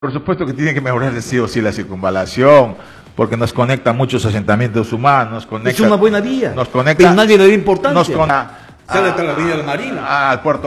Por supuesto que tiene que mejorarse sí o sí la circunvalación, porque nos conecta a muchos asentamientos humanos, nos conecta, es una buena vía, nos conecta, pero nadie le da importancia. Nos conecta sale hasta la Avenida de la Marina. Al puerto